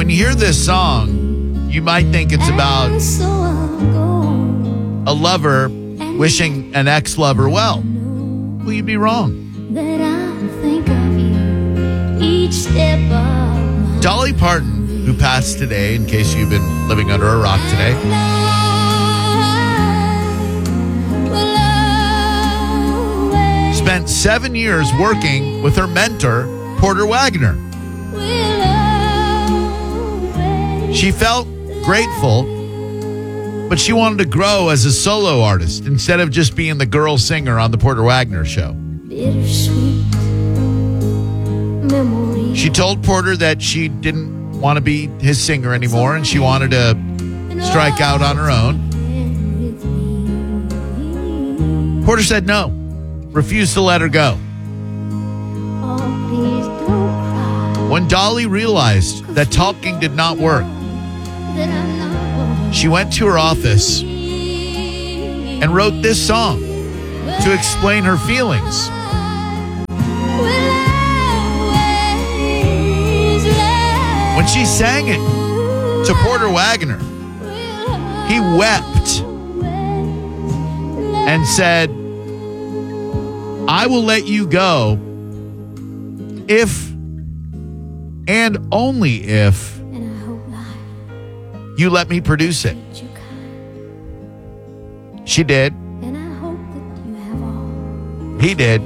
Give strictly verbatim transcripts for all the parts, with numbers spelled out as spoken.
When you hear this song, you might think it's about a lover wishing an ex-lover well. Well, you'd be wrong. That I think of you each step of Dolly Parton, who passed today, in case you've been living under a rock today, spent seven years working with her mentor, Porter Wagoner. She felt grateful, but she wanted to grow as a solo artist instead of just being the girl singer on the Porter Wagoner show. bittersweet memories. She told Porter that she didn't want to be his singer anymore and she wanted to strike out on her own. Porter said no, refused to let her go. Oh, please don't cry. When Dolly realized that talking did not work, That I'm not she went to her office and wrote this song to explain her feelings. When she sang it to Porter Wagoner, he wept and said, I will let you go if and only if And I hope life you let me produce it. treats you kind. She did. And I hope that you have all He did.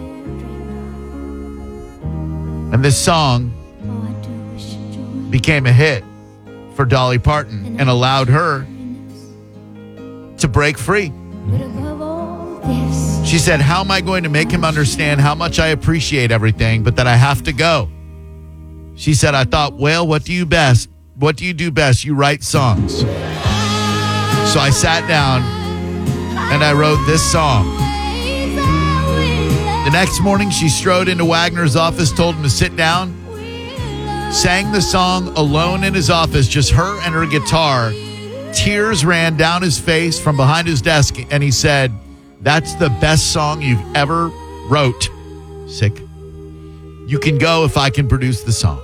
And this song oh, I do wish you joy. became a hit for Dolly Parton and allowed her to break free. But above all this, She said, how am I going to make him understand how much I appreciate everything, but that I have to go? She said, I thought, well, what do you best? What do you do best? You write songs. So I sat down and I wrote this song. The next morning, she strode into Wagner's office, told him to sit down, sang the song alone in his office, just her and her guitar. Tears ran down his face from behind his desk, and he said, that's the best song you've ever wrote. Sick. You can go if I can produce the song.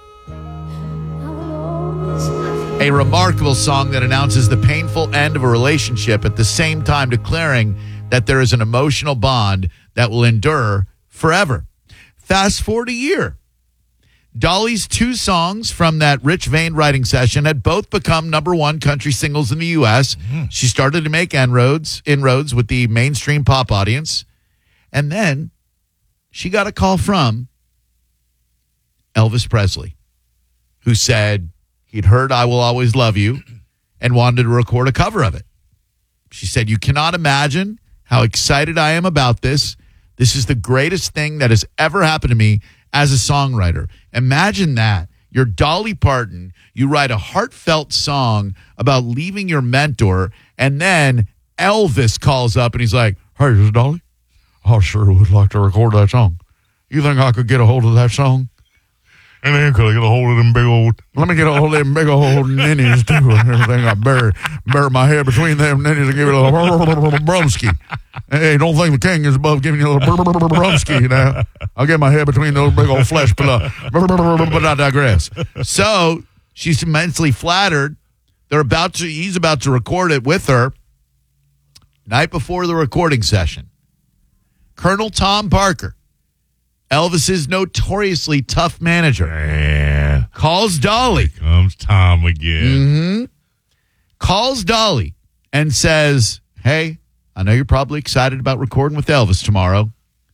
A remarkable song that announces the painful end of a relationship at the same time declaring that there is an emotional bond that will endure forever. Fast forward a year. Dolly's two songs from that Rich Vane writing session had both become number one country singles in the U S. Mm-hmm. She started to make inroads, inroads with the mainstream pop audience. And then she got a call from Elvis Presley, who said he'd heard I Will Always Love You and wanted to record a cover of it. She said, you cannot imagine how excited I am about this. This is the greatest thing that has ever happened to me as a songwriter. Imagine that. You're Dolly Parton. You write a heartfelt song about leaving your mentor, and then Elvis calls up and he's like, hey, this is Dolly. I sure would like to record that song. You think I could get a hold of that song? And then could I get a hold of them big old... Let me get a hold of them big old ninnies, too, and everything. I bury, bury my head between them ninnies and give it a little brumsky. Hey, don't think the king is above giving you a little brumsky now. I'll get my head between those big old flesh pillows. But I digress. So, she's immensely flattered. They're about to, he's about to record it with her. Night before the recording session, Colonel Tom Parker, Elvis's notoriously tough manager, Yeah. calls Dolly. Here comes Tom again. Mm-hmm. Calls Dolly and says, hey, I know you're probably excited about recording with Elvis tomorrow.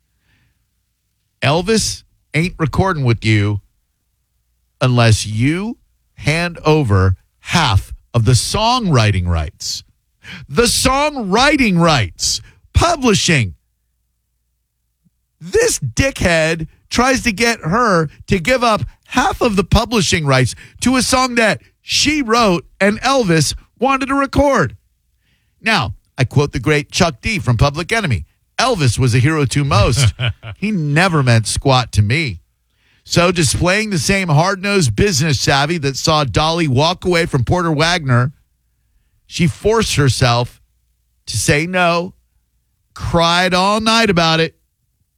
Elvis ain't recording with you unless you hand over half of the songwriting rights. The songwriting rights. Publishing. This dickhead tries to get her to give up half of the publishing rights to a song that she wrote and Elvis wanted to record. Now, I quote the great Chuck D from Public Enemy. Elvis was a hero to most. He never meant squat to me. So displaying the same hard-nosed business savvy that saw Dolly walk away from Porter Wagoner, she forced herself to say no, cried all night about it,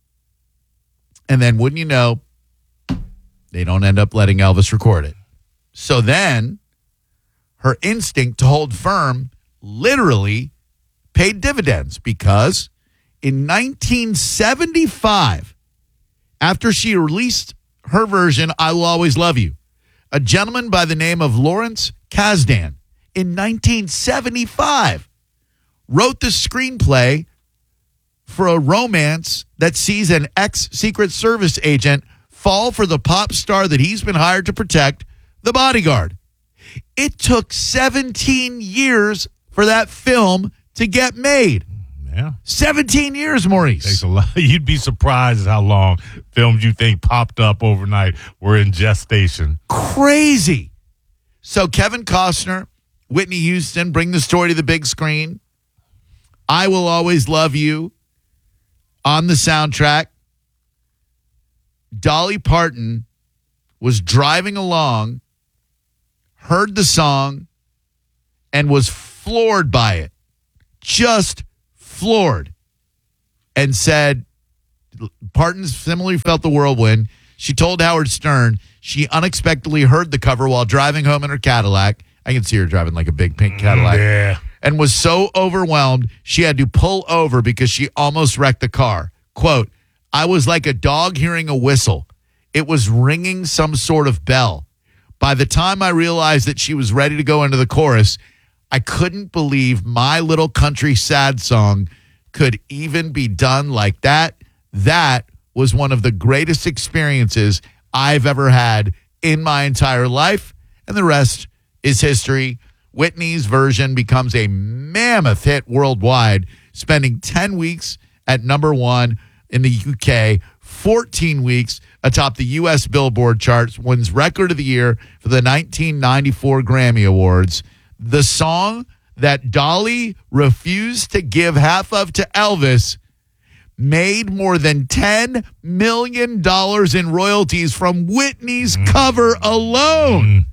and then, wouldn't you know, they don't end up letting Elvis record it. So then her instinct to hold firm literally paid dividends, because in nineteen seventy-five, after she released her version, I Will Always Love You, a gentleman by the name of Lawrence Kasdan in nineteen seventy-five wrote the screenplay for a romance that sees an ex-Secret Service agent fall for the pop star that he's been hired to protect, the bodyguard. It took seventeen years for that film to get made. Yeah. seventeen years, Maurice. Takes a lot. You'd be surprised at how long films you think popped up overnight were in gestation. Crazy. So Kevin Costner, Whitney Houston bring the story to the big screen. I Will Always Love You on the soundtrack. Dolly Parton was driving along, heard the song, and was floored by it. Just floored. And said, Parton similarly felt the whirlwind. She told Howard Stern she unexpectedly heard the cover while driving home in her Cadillac. I can see her driving like a big pink Cadillac. Yeah. And was so overwhelmed, she had to pull over because she almost wrecked the car. Quote, I was like a dog hearing a whistle. It was ringing some sort of bell. By the time I realized that she was ready to go into the chorus, I couldn't believe my little country sad song could even be done like that. That was one of the greatest experiences I've ever had in my entire life. And the rest is history. Whitney's version becomes a mammoth hit worldwide, spending ten weeks at number one in the U K, fourteen weeks atop the U S Billboard charts, wins Record of the Year for the nineteen ninety-four Grammy Awards. The song that Dolly refused to give half of to Elvis made more than ten million dollars in royalties from Whitney's mm. cover alone. Mm.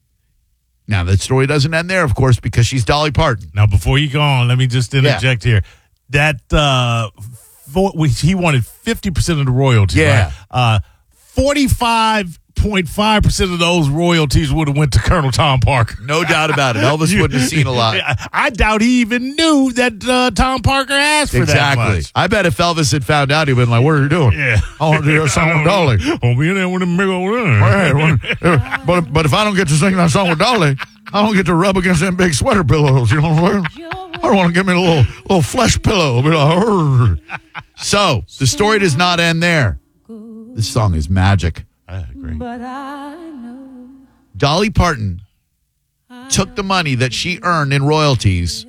Now, that story doesn't end there, of course, because she's Dolly Parton. Now, before you go on, let me just interject yeah. here. That uh, for, we, he wanted fifty percent of the royalties. Yeah. Right? Uh, forty-five point five percent of those royalties would have went to Colonel Tom Parker. No doubt about it. Elvis wouldn't have seen a lot. I doubt he even knew that uh, Tom Parker asked for exactly. that much. I bet if Elvis had found out, he'd been like, what are you doing? Yeah. I want to do that song with Dolly. I'll be in there with a big old right, well, but, but if I don't get to sing that song with Dolly, I don't get to rub against them big sweater pillows. You know what I'm saying? I don't want to give me a little, little flesh pillow. Be like, so, the story does not end there. This song is magic. I agree. But I know Dolly Parton took the money that she earned in royalties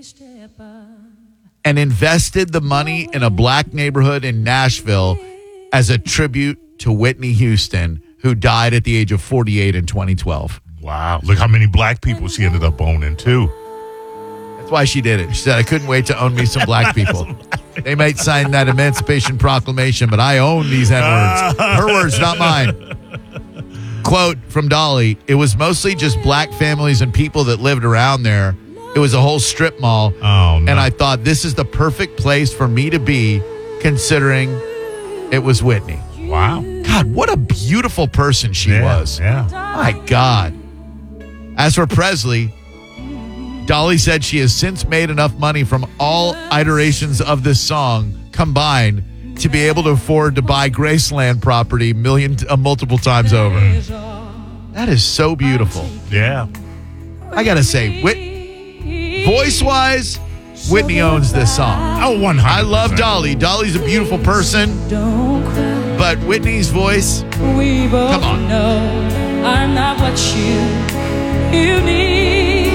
and invested the money in a black neighborhood in Nashville as a tribute to Whitney Houston, who died at the age of forty-eight in twenty twelve. Wow. Look how many black people she ended up owning, too. That's why she did it. She said, I couldn't wait to own me some black people. They might sign that Emancipation Proclamation, but I own these N-words. Her words, not mine. Quote from Dolly, it was mostly just black families and people that lived around there. It was a whole strip mall. Oh, no. And I thought, this is the perfect place for me to be, considering it was Whitney. Wow. God, what a beautiful person she yeah, was. Yeah. My God. As for Presley, Dolly said she has since made enough money from all iterations of this song combined to be able to afford to buy Graceland property million uh, multiple times over. That is so beautiful. Yeah. I gotta say, Whit- voice-wise, Whitney owns this song. Oh, one hundred percent. I love Dolly. Dolly's a beautiful person, but Whitney's voice, We both come on. know I'm not what you you need.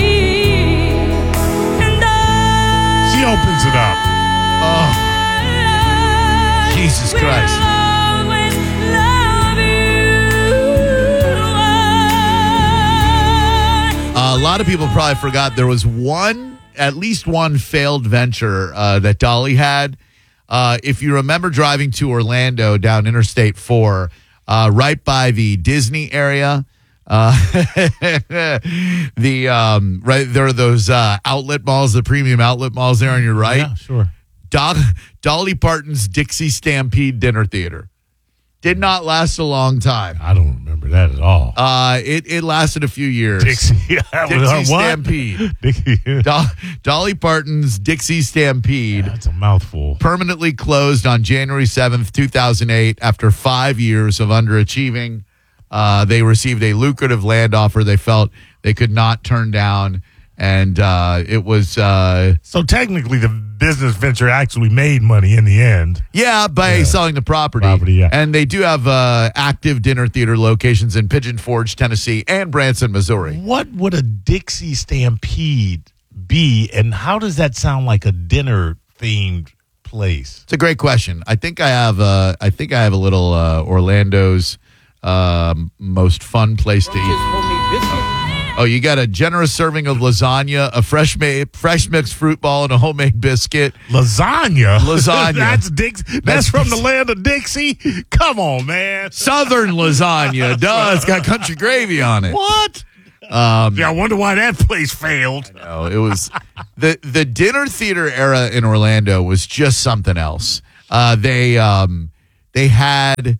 And I, She opens it up. Oh, Jesus will Christ. always love you. Uh, a lot of people probably forgot there was one, at least one failed venture uh, that Dolly had. Uh, if you remember driving to Orlando down Interstate four, uh, right by the Disney area, uh, the um, right there are those uh, outlet malls, the premium outlet malls there on your right. Yeah, sure. Do- Dolly Parton's Dixie Stampede Dinner Theater. Did not last a long time. I don't remember that at all. Uh, it, it lasted a few years. Dixie, yeah, Dixie what? Stampede. Dixie, Do- Dolly Parton's Dixie Stampede. That's a mouthful. Permanently closed on January seventh, two thousand eight, after five years of underachieving. Uh, they received a lucrative land offer they felt they could not turn down, and uh, it was... Uh, so technically, the business venture actually made money in the end. Yeah, by Yeah. selling the property. Property, yeah. And they do have uh, active dinner theater locations in Pigeon Forge, Tennessee, and Branson, Missouri. What would a Dixie Stampede be, and how does that sound like a dinner-themed place? It's a great question. I think I have. Uh, I think I have a little uh, Orlando's um, most fun place to eat. Oh, you got a generous serving of lasagna, a fresh made, fresh mixed fruit ball, and a homemade biscuit. Lasagna. Lasagna. that's Dix. That's, That's- from the land of Dixie. Come on, man. Southern lasagna. Duh, it's got country gravy on it. What? Um, yeah, I wonder why that place failed. No, it was the the dinner theater era in Orlando was just something else. Uh, they um, they had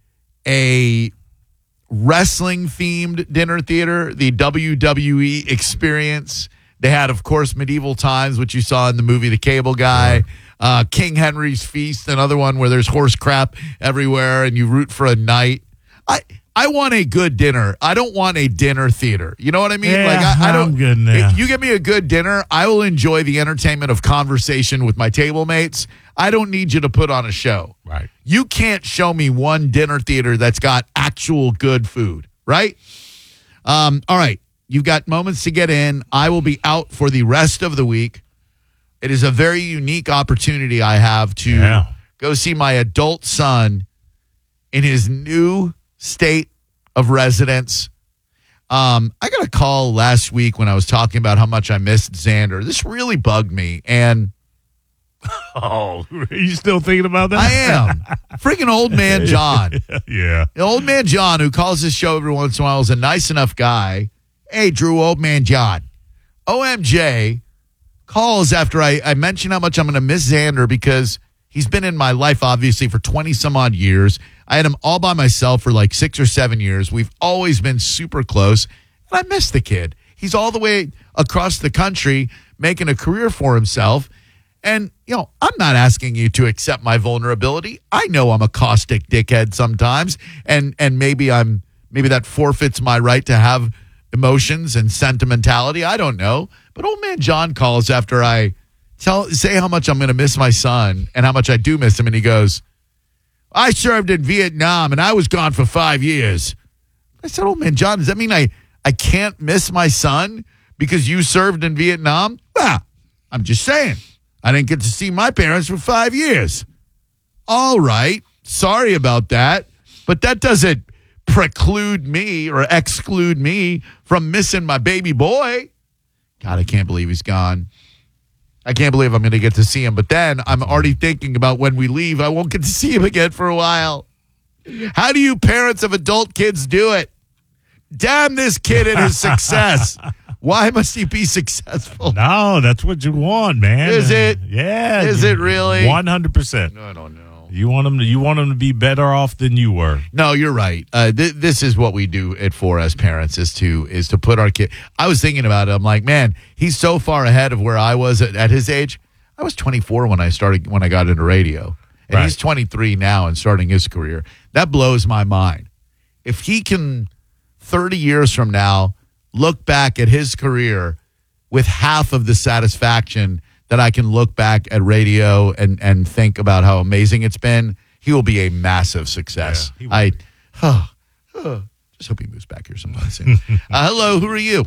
a wrestling themed dinner theater, the W W E Experience. They had, of course, Medieval Times, which you saw in the movie The Cable Guy. Yeah. Uh, King Henry's Feast, another one where there's horse crap everywhere and you root for a knight. I I want a good dinner. I don't want a dinner theater. You know what I mean? Yeah, like I, I don't. I'm good now. If you give me a good dinner, I will enjoy the entertainment of conversation with my table mates. I don't need you to put on a show. Right. You can't show me one dinner theater that's got actual good food, right? Um, all right. You've got moments to get in. I will be out for the rest of the week. It is a very unique opportunity I have to Yeah. go see my adult son in his new state of residence. Um, I got a call last week when I was talking about how much I missed Xander. This really bugged me, and Oh, are you still thinking about that? I am. Freaking old man John. Yeah. The old man John, who calls this show every once in a while, is a nice enough guy. Hey, Drew, old man John. O M J calls after I, I mention how much I'm going to miss Xander because he's been in my life, obviously, for twenty some odd years. I had him all by myself for like six or seven years. We've always been super close. And I miss the kid. He's all the way across the country making a career for himself. And, you know, I'm not asking you to accept my vulnerability. I know I'm a caustic dickhead sometimes. And and maybe I'm maybe that forfeits my right to have emotions and sentimentality. I don't know. But old man John calls after I tell say how much I'm going to miss my son and how much I do miss him. And he goes, I served in Vietnam and I was gone for five years. I said, oh, man, John, does that mean I, I can't miss my son because you served in Vietnam? Well, I'm just saying. I didn't get to see my parents for five years. All right. Sorry about that. But that doesn't preclude me or exclude me from missing my baby boy. God, I can't believe he's gone. I can't believe I'm going to get to see him. But then I'm already thinking about when we leave, I won't get to see him again for a while. How do you parents of adult kids do it? Damn this kid and his success. Why must he be successful? No, that's what you want, man. Is it? Yeah. Is it really? One hundred percent. I don't know. You want them to. You want them to be better off than you were. No, you're right. Uh, th- this is what we do it for as parents is to is to put our kid. I was thinking about it. I'm like, man, he's so far ahead of where I was at, at his age. I was twenty-four when I started when I got into radio, and Right. he's twenty-three now and starting his career. That blows my mind. If he can, thirty years from now, look back at his career with half of the satisfaction that I can look back at radio and, and think about how amazing it's been, he will be a massive success. Yeah, he will I be. huh, huh, just hope he moves back here sometime soon. uh, hello, who are you?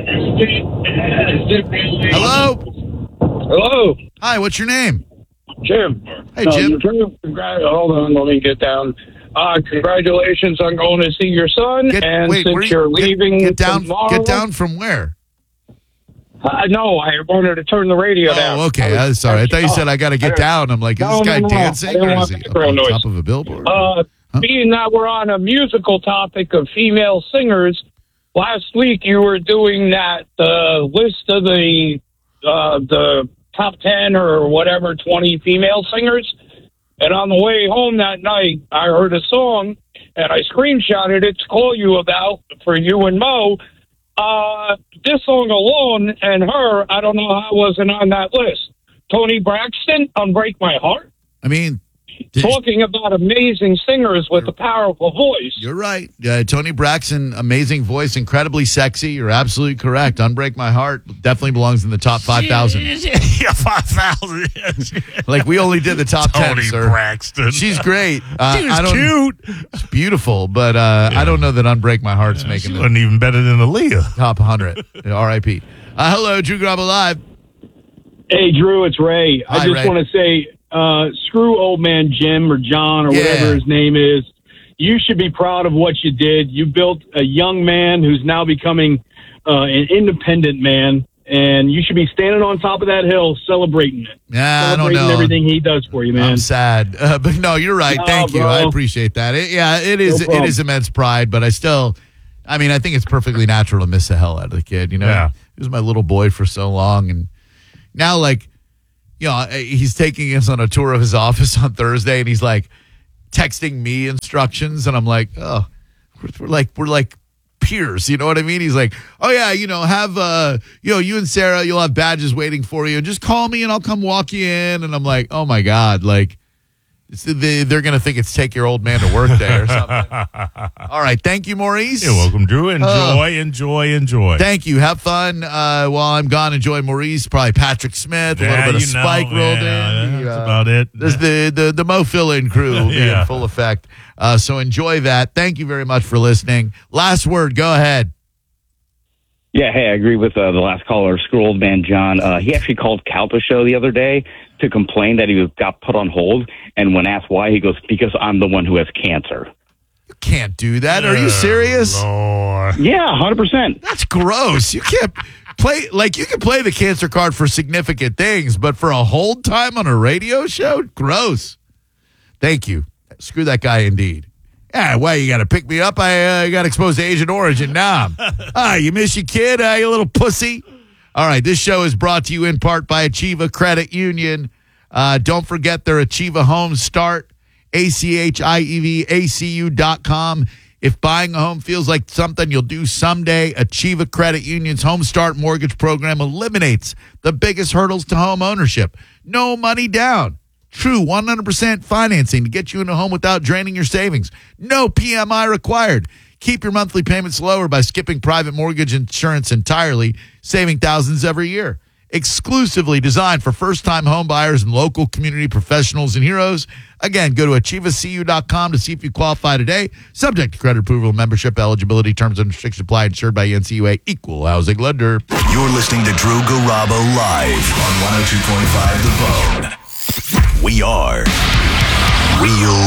Hello? Hello, Hi, what's your name? Jim. Hey, Jim. Um, Drew, congrat- hold on, let me get down. Uh, congratulations on going to see your son. Get, and wait, since where you're you, get- leaving get, down. tomorrow, Get down from where? Uh, no, I wanted to turn the radio down. Oh, okay. I I'm was- sorry. I thought you said I got to get I- down. I'm like, is No, this guy no, no, no. dancing I didn't or want is he up background on noise. top of a billboard? Uh, Huh? Being that we're on a musical topic of female singers, last week you were doing that uh, list of the uh, the top ten or whatever twenty female singers. And on the way home that night, I heard a song, and I screenshotted it to call you about for you and Mo. Uh, this song alone and her, I don't know how it wasn't on that list. Tony Braxton, Unbreak My Heart. I mean, Talking about amazing singers with a powerful voice. You're right. Uh, Tony Braxton, amazing voice, incredibly sexy. You're absolutely correct. Unbreak My Heart definitely belongs in the top five thousand. Yeah, five thousand. Like, we only did the top Tony ten, sir. Braxton. She's great. Uh, She was I don't, cute. She's beautiful, but uh, I don't know that Unbreak My Heart's She making the wasn't even better than Aaliyah. top one hundred. R I P Uh, hello, Drew Garabo Live. Hey, Drew, it's Ray. Hi, I just Ray. want to say, uh, screw old man Jim or John or Yeah. whatever his name is. You should be proud of what you did. You built a young man who's now becoming uh, an independent man, and you should be standing on top of that hill celebrating it. Yeah, I don't celebrating know. everything he does for you, man. I'm sad, uh, but no, you're right. No, Thank you. bro. I appreciate that. It, yeah, it is. No it problem. is immense pride, but I still, I mean, I think it's perfectly natural to miss the hell out of the kid. You know, Yeah. he was my little boy for so long, and now, like, you know, he's taking us on a tour of his office on Thursday, and he's like texting me instructions, and I'm like, oh, we're, we're like we're like peers. You know what I mean? He's like, oh yeah, you know, have uh, you know, you and Sarah, you'll have badges waiting for you. Just call me, and I'll come walk you in. And I'm like, oh my god, like. It's, they, they're going to think it's take your old man to work day or something. All right. Thank you, Maurice. You're welcome, Drew. Enjoy, Oh. enjoy, enjoy. Thank you. Have fun uh, while I'm gone. Enjoy Maurice. Probably Patrick Smith. A Yeah, little bit of you know, Spike rolled yeah, in. that's The, uh, about it. There's the, the, the Mo fill-in crew will be Yeah. in full effect. Uh, so enjoy that. Thank you very much for listening. Last word. Go ahead. Yeah, hey, I agree with uh, the last caller, Screw Old Man John. Uh, he actually called Calpa Show the other day to complain that he was, got put on hold, and when asked why, he goes, because I'm the one who has cancer. You can't do that. Are you serious? Lord. Yeah, one hundred percent. That's gross. You can't play, like, you can play the cancer card for significant things, but for a hold time on a radio show? Gross. Thank you. Screw that guy indeed. Yeah, why you got to pick me up? I uh, got exposed to Asian origin. Nah. Ah, you miss your kid, uh, you little pussy. All right, this show is brought to you in part by Achieva Credit Union. Uh, don't forget their Achieva Home Start, A C H I E V A C U dot com. If buying a home feels like something you'll do someday, Achieva Credit Union's Home Start mortgage program eliminates the biggest hurdles to home ownership. No money down. True one hundred percent financing to get you in a home without draining your savings. No P M I required. Keep your monthly payments lower by skipping private mortgage insurance entirely, saving thousands every year. Exclusively designed for first-time home buyers and local community professionals and heroes. Again, go to Achieva C U dot com to see if you qualify today. Subject to credit approval, membership eligibility, terms and restrictions apply. Insured by N C U A, Equal Housing Lender. You're listening to Drew Garabo live on one oh two point five The Bone. We are Real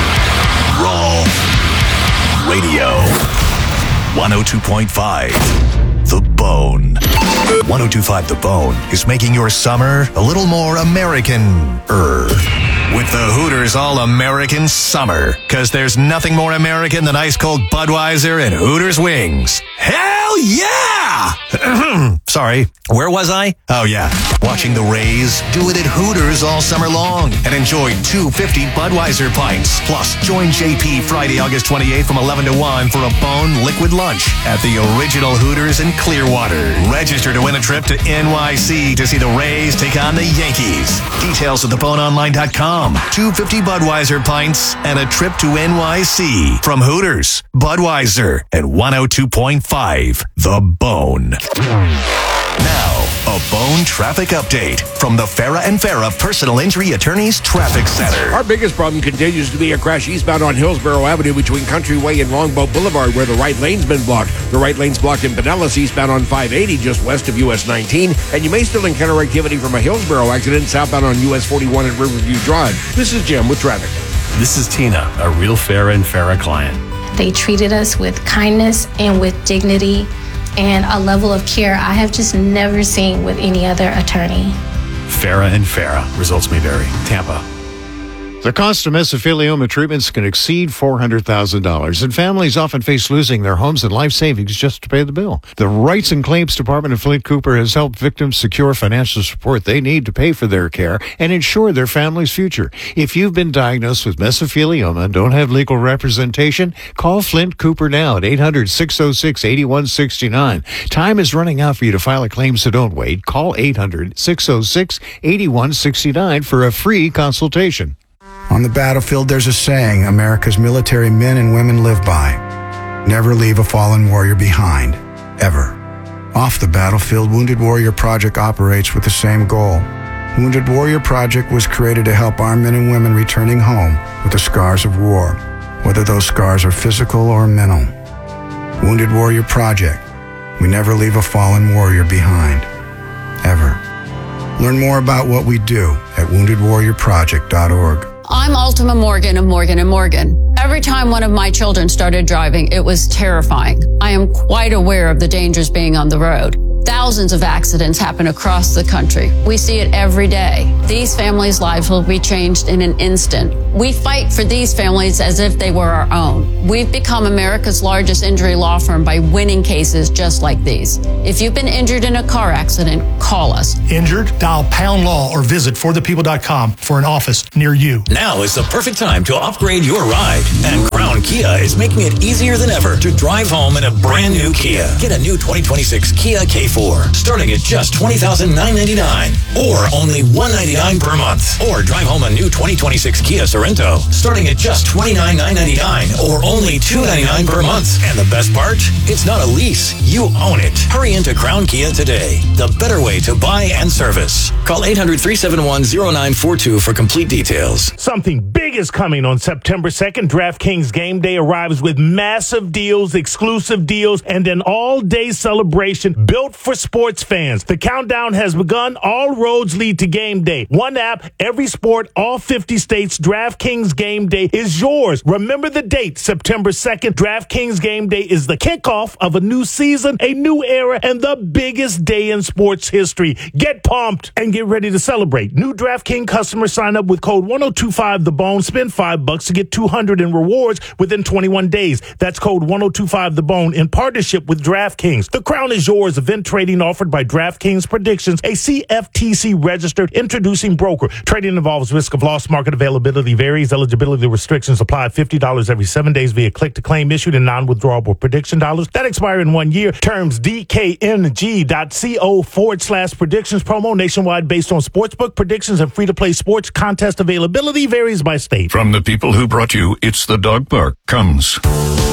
Raw Radio. one oh two point five The Bone. one oh two point five The Bone is making your summer a little more American-er. With the Hooters All-American Summer. Because there's nothing more American than ice-cold Budweiser and Hooters wings. Hell yeah! Sorry, where was I? Oh yeah, watching the Rays do it at Hooters all summer long. And enjoy two fifty Budweiser pints. Plus, join J P Friday, August twenty-eighth from eleven to one for a Bone Liquid Lunch at the original Hooters in Clearwater. Register to win a trip to N Y C to see the Rays take on the Yankees. Details at the bone online dot com. two fifty Budweiser pints and a trip to N Y C from Hooters, Budweiser, and one oh two point five The Bone. Now, a Bone traffic update from the Farah and Farah Personal Injury Attorneys Traffic Center. Our biggest problem continues to be a crash eastbound on Hillsborough Avenue between Countryway and Longbow Boulevard, where the right lane's been blocked. The right lane's blocked in Pinellas eastbound on five eighty just west of U S nineteen, and you may still encounter activity from a Hillsborough accident southbound on U S forty-one and Riverview Drive. This is Jim with traffic. This is Tina, a real Farah and Farah client. They treated us with kindness and with dignity and a level of care I have just never seen with any other attorney. Farah and Farah. Results may vary. Tampa. The cost of mesothelioma treatments can exceed four hundred thousand dollars, and families often face losing their homes and life savings just to pay the bill. The Rights and Claims Department of Flint Cooper has helped victims secure financial support they need to pay for their care and ensure their family's future. If you've been diagnosed with mesothelioma and don't have legal representation, call Flint Cooper now at eight hundred, six oh six, eight one six nine. Time is running out for you to file a claim, so don't wait. Call eight hundred, six oh six, eight one six nine for a free consultation. On the battlefield, there's a saying America's military men and women live by. Never leave a fallen warrior behind, ever. Off the battlefield, Wounded Warrior Project operates with the same goal. Wounded Warrior Project was created to help our men and women returning home with the scars of war, whether those scars are physical or mental. Wounded Warrior Project. We never leave a fallen warrior behind, ever. Learn more about what we do at wounded warrior project dot org. I'm Ultima Morgan of Morgan and Morgan. Every time one of my children started driving, it was terrifying. I am quite aware of the dangers being on the road. Thousands of accidents happen across the country. We see it every day. These families' lives will be changed in an instant. We fight for these families as if they were our own. We've become America's largest injury law firm by winning cases just like these. If you've been injured in a car accident, call us. Injured? Dial pound law or visit for the people dot com for an office near you. Now is the perfect time to upgrade your ride. And Crown Kia is making it easier than ever to drive home in a brand new Kia. Get a new twenty twenty-six Kia K four, starting at just twenty thousand nine hundred ninety-nine dollars, or only one hundred ninety-nine dollars per month. Or drive home a new twenty twenty-six Kia Sorento, starting at just twenty-nine thousand nine hundred ninety-nine dollars, or only two hundred ninety-nine dollars per month. And the best part? It's not a lease. You own it. Hurry into Crown Kia today. The better way to buy and service. Call eight hundred, three seven one, oh nine four two for complete details. Something big is coming on September second. DraftKings Game Day arrives with massive deals, exclusive deals, and an all-day celebration built for sports fans. The countdown has begun. All roads lead to Game Day. One app, every sport, all fifty states. DraftKings Game Day is yours. Remember the date, September second. DraftKings Game Day is the kickoff of a new season, a new era, and the biggest day in sports history. Get pumped and get ready to celebrate. New DraftKings customers sign up with code one oh two five the bone. Spend five bucks to get two hundred in rewards within twenty-one days. That's code one oh two five the bone in partnership with DraftKings. The crown is yours. Event trading offered by DraftKings Predictions, a C F T C registered introducing broker. Trading involves risk of loss. Market availability varies. Eligibility restrictions apply. fifty dollars every seven days via click to claim issued in non-withdrawable prediction dollars that expire in one year. Terms D K N G dot co forward slash predictions. Promo nationwide based on sportsbook predictions and free-to-play sports. Contest availability varies by state. From the people who brought you It's the Dog Park comes